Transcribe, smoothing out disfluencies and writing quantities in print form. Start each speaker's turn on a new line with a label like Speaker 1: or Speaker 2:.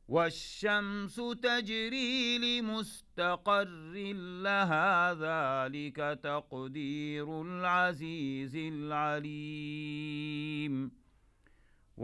Speaker 1: والشمس تجري لمستقر لها ذلك تقدير العزيز العليم